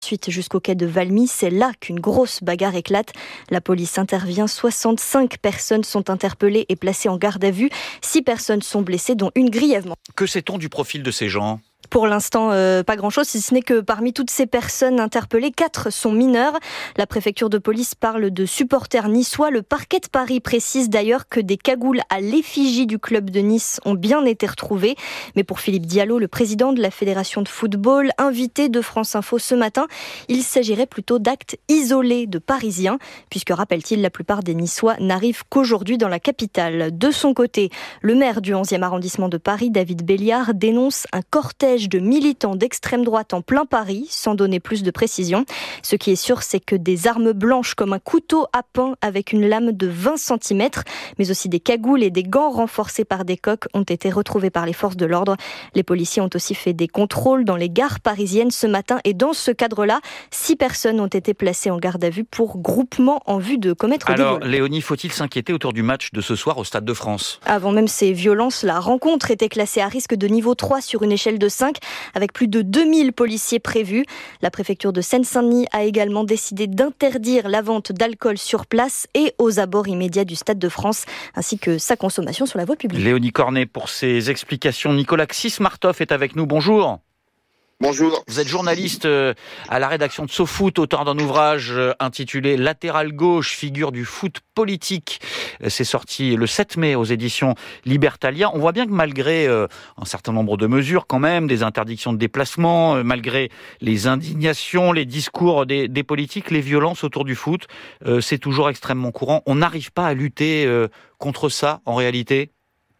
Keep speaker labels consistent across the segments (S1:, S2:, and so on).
S1: ensuite jusqu'au quai de Valmy. C'est là qu'une grosse bagarre éclate. La police intervient. 65 personnes sont interpellées et placées en garde à vue. 6 personnes sont blessées, dont une grièvement.
S2: Que sait-on du profil de ces gens ?
S1: Pour l'instant, pas grand-chose, si ce n'est que parmi toutes ces personnes interpellées, 4 sont mineurs. La préfecture de police parle de supporters niçois. Le parquet de Paris précise d'ailleurs que des cagoules à l'effigie du club de Nice ont bien été retrouvées. Mais pour Philippe Diallo, le président de la Fédération de football, invité de France Info ce matin, il s'agirait plutôt d'actes isolés de Parisiens, puisque, rappelle-t-il, la plupart des Niçois n'arrivent qu'aujourd'hui dans la capitale. De son côté, le maire du 11e arrondissement de Paris, David Béliard, dénonce un cortège de militants d'extrême droite en plein Paris, sans donner plus de précision. Ce qui est sûr, c'est que des armes blanches comme un couteau à pain avec une lame de 20 cm, mais aussi des cagoules et des gants renforcés par des coques ont été retrouvés par les forces de l'ordre. Les policiers ont aussi fait des contrôles dans les gares parisiennes ce matin et dans ce cadre-là, 6 personnes ont été placées en garde à vue pour groupement en vue de commettre des violences.
S2: Alors, Léonie, faut-il s'inquiéter autour du match de ce soir au Stade de France ?
S1: Avant même ces violences, la rencontre était classée à risque de niveau 3 sur une échelle de 5, avec plus de 2000 policiers prévus. La préfecture de Seine-Saint-Denis a également décidé d'interdire la vente d'alcool sur place et aux abords immédiats du Stade de France, ainsi que sa consommation sur la voie publique.
S2: Léonie Cornet pour ses explications. Nicolas Xismartov est avec nous. Bonjour.
S3: Bonjour.
S2: Vous êtes journaliste à la rédaction de SoFoot, auteur d'un ouvrage intitulé Latéral gauche, figure du foot politique. C'est sorti le 7 mai aux éditions Libertalia. On voit bien que malgré un certain nombre de mesures quand même, des interdictions de déplacement, malgré les indignations, les discours des politiques, les violences autour du foot, c'est toujours extrêmement courant. On n'arrive pas à lutter contre ça en réalité ?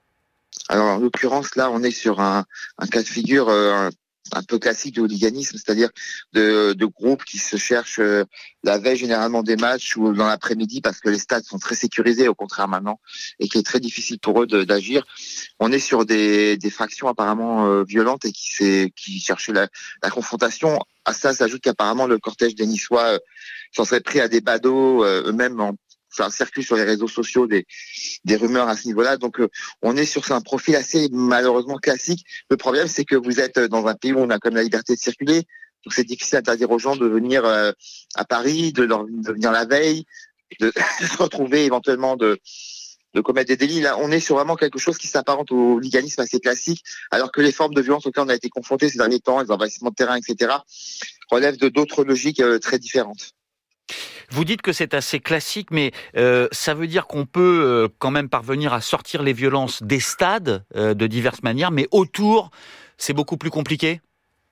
S3: Alors en l'occurrence là, on est sur un cas de figure un peu classique de hooliganisme, c'est-à-dire de groupes qui se cherchent la veille généralement des matchs ou dans l'après-midi parce que les stades sont très sécurisés au contraire maintenant et qu'il est très difficile pour eux d'agir. On est sur des factions apparemment violentes et qui cherchaient la confrontation. À ça s'ajoute qu'apparemment le cortège des Niçois s'en serait pris à des badauds eux-mêmes circulent sur les réseaux sociaux des rumeurs à ce niveau-là. Donc, on est sur un profil assez malheureusement classique. Le problème, c'est que vous êtes dans un pays où on a comme la liberté de circuler. Donc, c'est difficile d'interdire aux gens de venir à Paris, de venir la veille, de se retrouver éventuellement de commettre des délits. Là, on est sur vraiment quelque chose qui s'apparente au hooliganisme assez classique, alors que les formes de violence auxquelles on a été confrontés ces derniers temps, les envahissements de terrain, etc., relèvent de d'autres logiques très différentes.
S2: Vous dites que c'est assez classique, mais ça veut dire qu'on peut quand même parvenir à sortir les violences des stades de diverses manières, mais autour, c'est beaucoup plus compliqué ?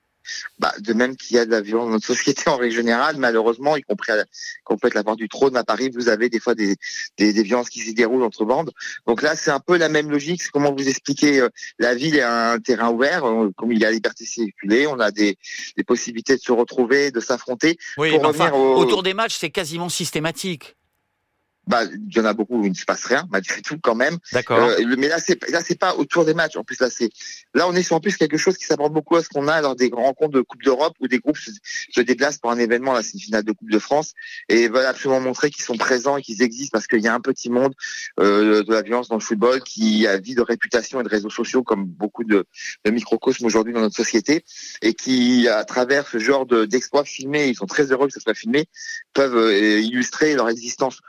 S3: De même qu'il y a de la violence dans notre société en règle générale, malheureusement, y compris avec la porte du trône à Paris, vous avez des fois des violences qui s'y déroulent entre bandes. Donc là, c'est un peu la même logique. C'est comment vous expliquer, la ville est un terrain ouvert, comme il y a la liberté de circuler, on a des possibilités de se retrouver, de s'affronter.
S2: Oui, mais enfin, autour des matchs, c'est quasiment systématique.
S3: Il y en a beaucoup où il ne se passe rien, malgré tout, quand même.
S2: D'accord.
S3: Mais là, c'est pas autour des matchs. En plus, là, on est sur en plus quelque chose qui s'apparente beaucoup à ce qu'on a lors des grands rencontres de Coupe d'Europe où des groupes se déplacent pour un événement. Là, c'est une finale de Coupe de France et veulent absolument montrer qu'ils sont présents et qu'ils existent parce qu'il y a un petit monde de la violence dans le football qui a vie de réputation et de réseaux sociaux comme beaucoup de microcosmes aujourd'hui dans notre société et qui, à travers ce genre d'exploits filmés, ils sont très heureux que ce soit filmé, peuvent illustrer leur existence.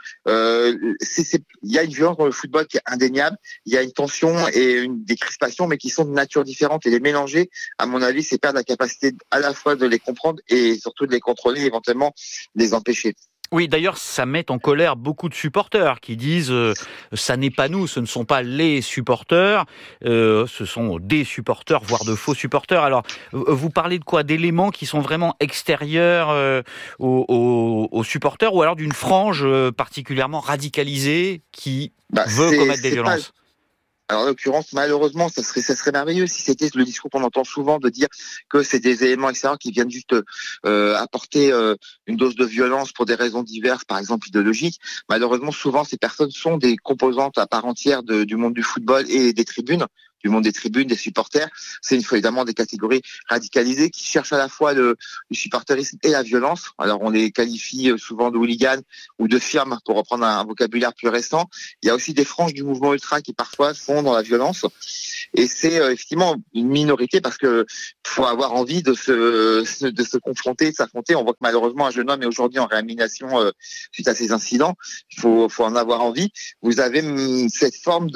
S3: Il y a une violence dans le football qui est indéniable, il y a une tension et des crispations mais qui sont de nature différente et les mélanger, à mon avis, c'est perdre la capacité à la fois de les comprendre et surtout de les contrôler, éventuellement de les empêcher.
S2: Oui, d'ailleurs, ça met en colère beaucoup de supporters qui disent ça n'est pas nous, ce ne sont pas les supporters, ce sont des supporters, voire de faux supporters. Alors, vous parlez de quoi ? D'éléments qui sont vraiment extérieurs aux supporters ou alors d'une frange particulièrement radicalisée qui veut commettre des violences ?
S3: Alors en l'occurrence, malheureusement, ça serait merveilleux si c'était le discours qu'on entend souvent de dire que c'est des éléments extérieurs qui viennent juste apporter une dose de violence pour des raisons diverses, par exemple idéologiques. Malheureusement, souvent, ces personnes sont des composantes à part entière du monde du football et des tribunes. du monde des tribunes, des supporters. C'est évidemment des catégories radicalisées qui cherchent à la fois le supporterisme et la violence. Alors on les qualifie souvent de hooligans ou de firmes, pour reprendre un vocabulaire plus récent. Il y a aussi des franges du mouvement ultra qui parfois font dans la violence. Et c'est effectivement une minorité parce que faut avoir envie de se confronter, de s'affronter. On voit que malheureusement un jeune homme est aujourd'hui en réanimation suite à ces incidents. Il faut en avoir envie. Vous avez cette forme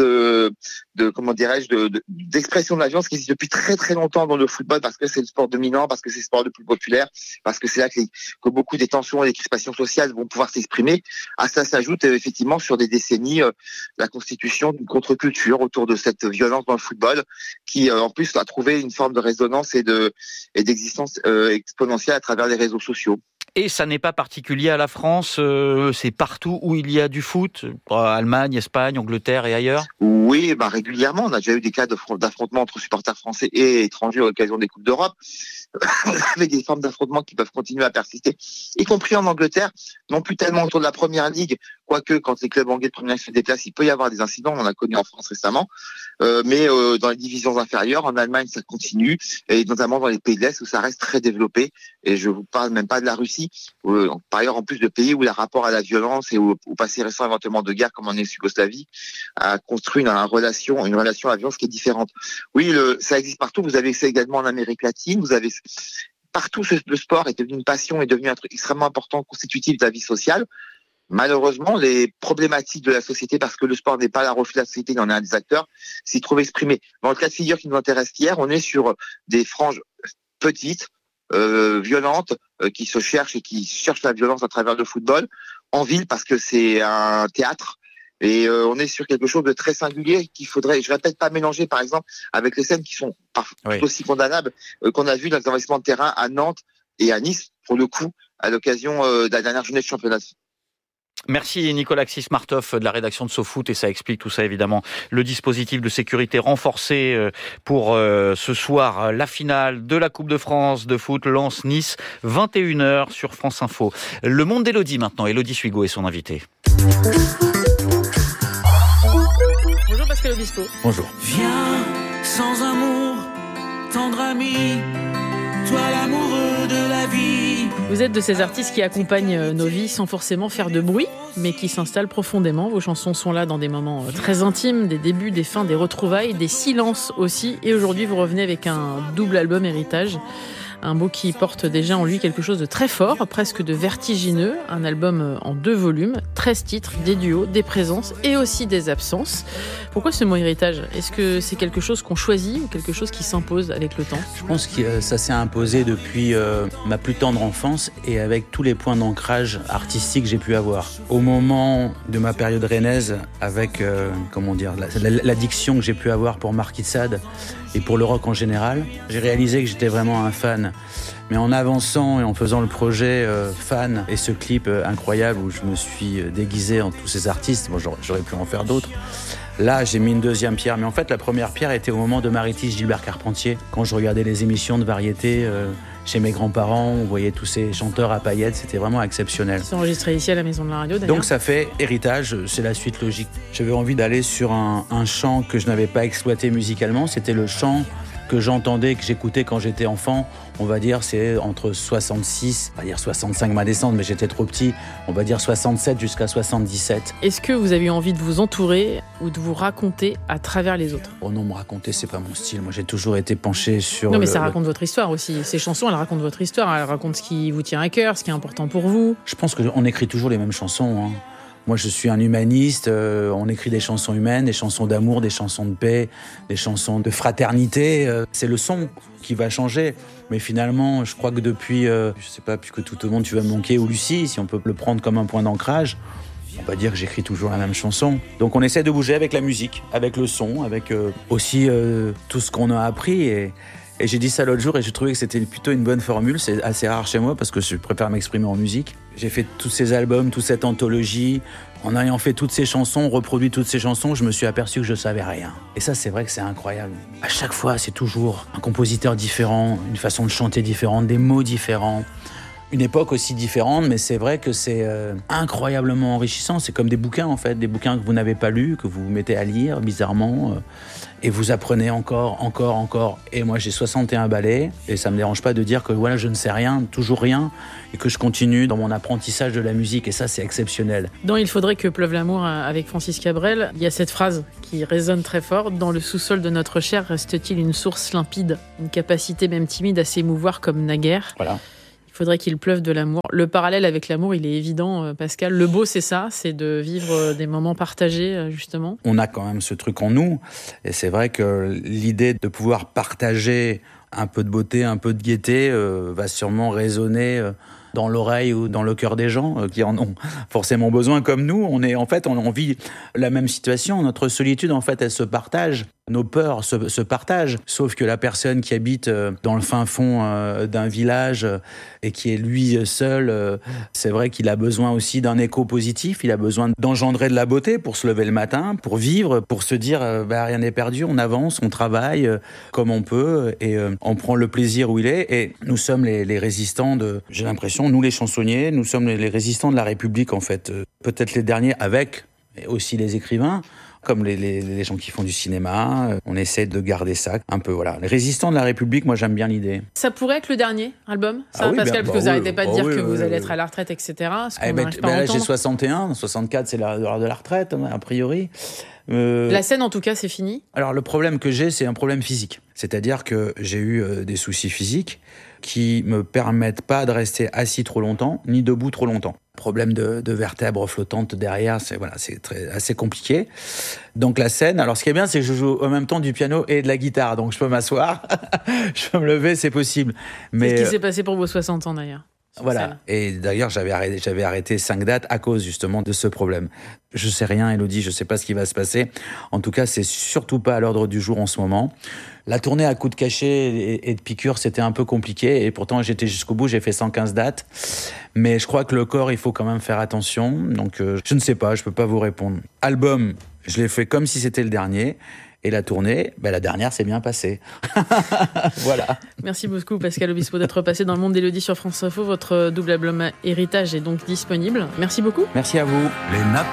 S3: d'expression de la violence qui existe depuis très très longtemps dans le football parce que c'est le sport dominant, parce que c'est le sport le plus populaire, parce que c'est là que beaucoup des tensions et des crispations sociales vont pouvoir s'exprimer. À ça s'ajoute effectivement sur des décennies la constitution d'une contre-culture autour de cette violence dans le football qui en plus a trouvé une forme de résonance et d'existence exponentielle à travers les réseaux sociaux.
S2: Et ça n'est pas particulier à la France, c'est partout où il y a du foot, Allemagne, Espagne, Angleterre et ailleurs.
S3: Oui, régulièrement, on a déjà eu des cas d'affrontements entre supporters français et étrangers à l'occasion des Coupes d'Europe, avec des formes d'affrontements qui peuvent continuer à persister, y compris en Angleterre, non plus tellement autour de la Première Ligue, quoique quand les clubs anglais de Première Ligue se déplacent, il peut y avoir des incidents, on en a connu en France récemment, mais dans les divisions inférieures, en Allemagne ça continue, et notamment dans les pays de l'Est où ça reste très développé, et je vous parle même pas de la Russie, par ailleurs en plus de pays où le rapport à la violence et au passé récent éventuellement de guerre comme en ex-Yougoslavie a construit une relation à la violence qui est différente. Oui, ça existe partout, vous avez ça également en Amérique latine, vous avez partout le sport est devenu une passion, est devenu un truc extrêmement important, constitutif de la vie sociale. Malheureusement, les problématiques de la société, parce que le sport n'est pas la reflet de la société, il en est un des acteurs, s'y trouvent exprimés. Dans le cas de figure qui nous intéresse hier, on est sur des franges petites, violentes, qui se cherchent et qui cherchent la violence à travers le football, en ville, parce que c'est un théâtre. Et on est sur quelque chose de très singulier qu'il faudrait, je répète, pas mélanger, par exemple, avec les scènes qui sont tout aussi condamnables qu'on a vu dans les investissements de terrain à Nantes et à Nice, pour le coup, à l'occasion de la dernière journée de championnat.
S2: Merci Nicolas Xismartov de la rédaction de SoFoot et ça explique tout ça évidemment. Le dispositif de sécurité renforcé pour ce soir, la finale de la Coupe de France de foot Lens-Nice, 21h sur France Info. Le monde d'Élodie maintenant, Élodie Suigo est son invitée.
S4: Bonjour Pascal Obispo.
S5: Bonjour.
S6: Viens sans amour, tendre ami, toi l'amoureux de la vie.
S4: Vous êtes de ces artistes qui accompagnent nos vies sans forcément faire de bruit, mais qui s'installent profondément. Vos chansons sont là dans des moments très intimes, des débuts, des fins, des retrouvailles, des silences aussi. Et aujourd'hui, vous revenez avec un double album Héritage. Un mot qui porte déjà en lui quelque chose de très fort, presque de vertigineux. Un album en 2 volumes, 13 titres, des duos, des présences et aussi des absences. Pourquoi ce mot héritage ? Est-ce que c'est quelque chose qu'on choisit ou quelque chose qui s'impose avec le temps ?
S5: Je pense que ça s'est imposé depuis ma plus tendre enfance et avec tous les points d'ancrage artistique que j'ai pu avoir. Au moment de ma période rennaise, avec l'addiction que j'ai pu avoir pour Marquis de Sade et pour le rock en général, j'ai réalisé que j'étais vraiment un fan. Mais en avançant et en faisant le projet fan et ce clip incroyable où je me suis déguisé en tous ces artistes, bon, j'aurais pu en faire d'autres, là j'ai mis une deuxième pierre. Mais en fait la première pierre était au moment de Maritis Gilbert Carpentier. Quand je regardais les émissions de variété chez mes grands-parents, on voyait tous ces chanteurs à paillettes, c'était vraiment exceptionnel.
S4: C'est enregistré ici à la Maison de la Radio d'ailleurs.
S5: Donc ça fait héritage, c'est la suite logique. J'avais envie d'aller sur un chant que je n'avais pas exploité musicalement, c'était le chant que j'entendais, que j'écoutais quand j'étais enfant. On va dire c'est entre 66, on va dire 65 ma descente, mais j'étais trop petit, on va dire 67 jusqu'à 77.
S4: Est-ce que vous avez eu envie de vous entourer ou de vous raconter à travers les autres ?
S5: Oh non, me raconter, c'est pas mon style. Moi, j'ai toujours été penché sur...
S4: Non, mais ça raconte votre histoire aussi. Ces chansons, elles racontent votre histoire. Elles racontent ce qui vous tient à cœur, ce qui est important pour vous.
S5: Je pense qu'on écrit toujours les mêmes chansons, hein. Moi, je suis un humaniste, on écrit des chansons humaines, des chansons d'amour, des chansons de paix, des chansons de fraternité. C'est le son qui va changer. Mais finalement, je crois que depuis, je sais pas, puisque tout au monde, tu vas me manquer, ou Lucie, si on peut le prendre comme un point d'ancrage, on va dire que j'écris toujours la même chanson. Donc on essaie de bouger avec la musique, avec le son, avec aussi tout ce qu'on a appris. Et j'ai dit ça l'autre jour et j'ai trouvé que c'était plutôt une bonne formule. C'est assez rare chez moi parce que je préfère m'exprimer en musique. J'ai fait tous ces albums, toute cette anthologie. En ayant fait toutes ces chansons, reproduit toutes ces chansons, je me suis aperçu que je savais rien. Et ça, c'est vrai que c'est incroyable. À chaque fois, c'est toujours un compositeur différent, une façon de chanter différente, des mots différents. une époque aussi différente, mais c'est vrai que c'est incroyablement enrichissant. C'est comme des bouquins, en fait, des bouquins que vous n'avez pas lus, que vous vous mettez à lire, bizarrement, et vous apprenez encore. Et moi, j'ai 61 ballets, et ça me dérange pas de dire que voilà, je ne sais rien, toujours rien, et que je continue dans mon apprentissage de la musique, et ça, c'est exceptionnel.
S4: Dans Il faudrait que pleuve l'amour avec Francis Cabrel, il y a cette phrase qui résonne très fort. Dans le sous-sol de notre chair reste-t-il une source limpide, une capacité même timide à s'émouvoir comme naguère.
S5: Voilà.
S4: Il faudrait qu'il pleuve de l'amour. Le parallèle avec l'amour, il est évident, Pascal. Le beau, c'est ça, c'est de vivre des moments partagés, justement.
S5: On a quand même ce truc en nous, et c'est vrai que l'idée de pouvoir partager un peu de beauté, un peu de gaieté va sûrement résonner dans l'oreille ou dans le cœur des gens qui en ont forcément besoin comme nous. On vit la même situation. Notre solitude, en fait, elle se partage. Nos peurs se partagent, sauf que la personne qui habite dans le fin fond d'un village et qui est lui seul, c'est vrai qu'il a besoin aussi d'un écho positif, il a besoin d'engendrer de la beauté pour se lever le matin, pour vivre, pour se dire rien n'est perdu, on avance, on travaille comme on peut et on prend le plaisir où il est. Et nous sommes les résistants j'ai l'impression, nous les chansonniers, nous sommes les résistants de la République en fait, peut-être les derniers avec aussi les écrivains, comme les gens qui font du cinéma, on essaie de garder ça un peu, voilà. Les résistants de la République, moi j'aime bien l'idée.
S4: Ça pourrait être le dernier album, ça,
S5: oui,
S4: Pascal, parce que vous n'arrêtez pas de dire que vous allez être à la retraite, etc.
S5: Là j'ai 61, 64 c'est l'heure de la retraite, a priori.
S4: La scène en tout cas, c'est fini.
S5: Alors le problème que j'ai, c'est un problème physique. C'est-à-dire que j'ai eu des soucis physiques qui me permettent pas de rester assis trop longtemps, ni debout trop longtemps. Problème de vertèbres flottantes derrière, c'est assez compliqué. Donc la scène, alors ce qui est bien, c'est que je joue en même temps du piano et de la guitare, donc je peux m'asseoir, je peux me lever, c'est possible. Mais
S4: c'est ce qui s'est passé pour vos 60 ans d'ailleurs.
S5: Voilà. Et d'ailleurs, j'avais arrêté 5 dates à cause justement de ce problème. Je sais rien, Élodie, je sais pas ce qui va se passer. En tout cas, c'est surtout pas à l'ordre du jour en ce moment. La tournée à coups de cachet et de piqûres, c'était un peu compliqué. Et pourtant, j'étais jusqu'au bout, j'ai fait 115 dates. Mais je crois que le corps, il faut quand même faire attention. Donc, je ne sais pas, je peux pas vous répondre. Album, je l'ai fait comme si c'était le dernier. Et la tournée, la dernière s'est bien passée. Voilà.
S4: Merci beaucoup, Pascal Obispo, d'être passé dans le monde d'Élodie sur France Info. Votre double album Héritage est donc disponible. Merci beaucoup.
S5: Merci à vous.
S6: Les nappes